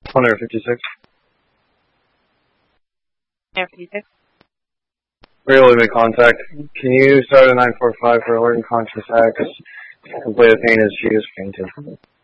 On Air 56. Air 56. We're able to make contact. Can you start a 945 for alert and conscious X? Complete the pain as she is fainted.